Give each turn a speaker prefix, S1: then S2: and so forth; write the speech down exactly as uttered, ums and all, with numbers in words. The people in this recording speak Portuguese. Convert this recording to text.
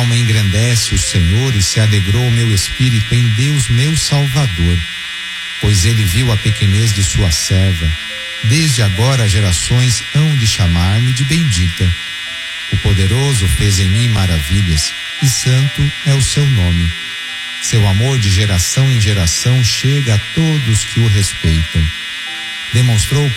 S1: alma engrandece o Senhor e se alegrou o meu espírito em Deus meu Salvador, pois ele viu a pequenez de sua serva. Desde agora as gerações hão de chamar-me de bendita. O poderoso fez em mim maravilhas, e santo é o seu nome. Seu amor de geração em geração chega a todos que o respeitam. Demonstrou